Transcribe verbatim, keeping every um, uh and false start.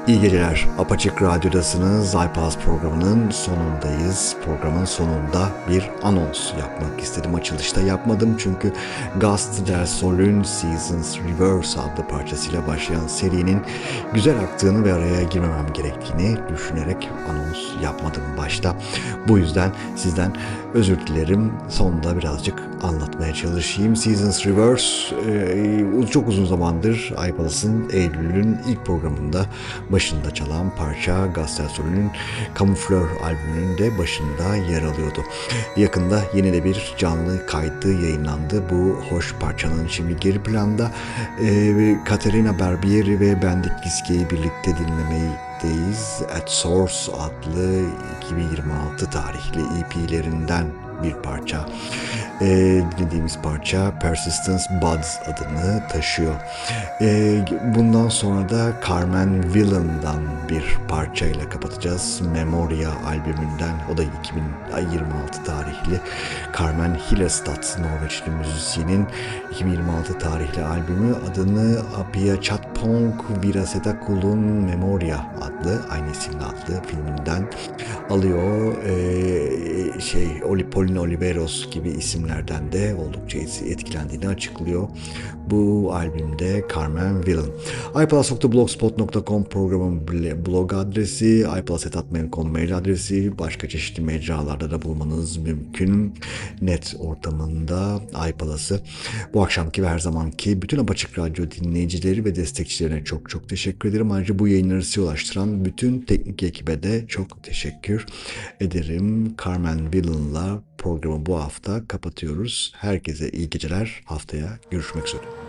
İyi geceler. Apaçık Radyo'dasınız. iPalaz programının sonundayız. Programın sonunda bir anons yapmak istedim. Açılışta yapmadım çünkü Gust del Sol'ün Seasons Reverse adlı parçasıyla başlayan serinin güzel aktığını ve araya girmemem gerektiğini düşünerek anons yapmadım başta. Bu yüzden sizden özür dilerim. Sonunda birazcık anlatmaya çalışayım. Seasons Reverse e, çok uzun zamandır iPalaz'ın Eylül'ün ilk programında başında çalan parça. Gust del Sol'ün Camoufleur albümünün de başında yer alıyordu. Yakında yeni de bir canlı kaydı yayınlandı. Bu hoş parçanın şimdi geri planda e, Caterina Barbieri ve Bendik Giske'yi birlikte dinlemekteyiz. At Source adlı iki bin yirmi altı tarihli E P'lerinden bir parça. Ee, dinlediğimiz parça Persistence Buds adını taşıyor. Ee, bundan sonra da Carmen Villain'dan bir parçayla kapatacağız. Memoria albümünden, o da iki bin yirmi altı tarihli. Carmen Hillestad, Norveçli müzisyenin iki bin yirmi altı tarihli albümü adını Apia Chatpong Virasedakul'un Memoria adlı, aynı isimli adlı filminden alıyor. Ee, şey Oli Polin Oliveros gibi isimlerden de oldukça etkilendiğini açıklıyor bu albümde Carmen Villain. iPalaz nokta blogspot nokta com programın blog adresi, iPalaz et hotmail nokta com mail adresi, başka çeşitli mecralarda da bulmanız mümkün. Net ortamında iPalaz'ı bu akşamki ve her zamanki bütün Apaçık Radyo dinleyicileri ve destekçilerine çok çok teşekkür ederim. Ayrıca bu yayınları size ulaştıran bütün teknik ekibe de çok teşekkür ederim. Carmen Villain'la programı bu hafta kapatıyoruz. Herkese iyi geceler. Haftaya görüşmek üzere.